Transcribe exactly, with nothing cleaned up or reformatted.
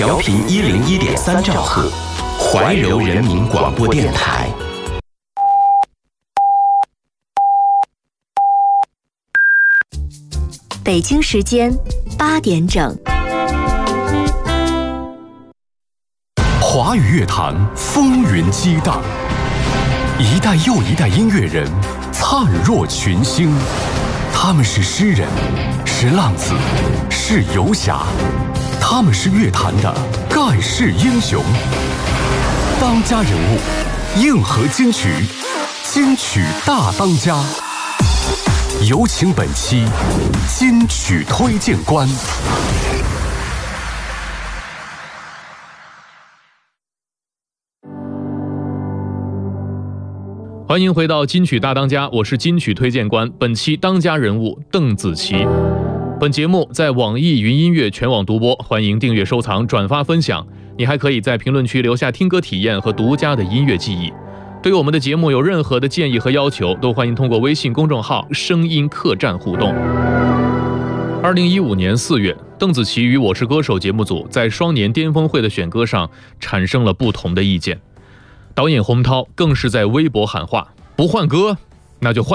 调频一零一点三兆赫，怀柔人民广播电台。 北京时间八点整。 华语乐坛风云激荡，一代又一代音乐人灿若群星。他们是诗人，是浪子，是游侠，他们是乐坛的盖世英雄。当家人物，硬核金曲，金曲大当家。有请本期金曲推荐官。 欢迎回到金曲大当家，我是金曲推荐官。本期当家人物邓紫棋。本节目在网易云音乐全网独播，欢迎订阅、收藏、转发、分享。你还可以在评论区留下听歌体验和独家的音乐记忆。对于我们的节目有任何的建议和要求，都欢迎通过微信公众号声音客栈互动。二零一五年四月，邓紫棋与《我是歌手》节目组在双年巅峰会的选歌上产生了不同的意见。导演洪涛更是在微博喊话：不换歌，那就换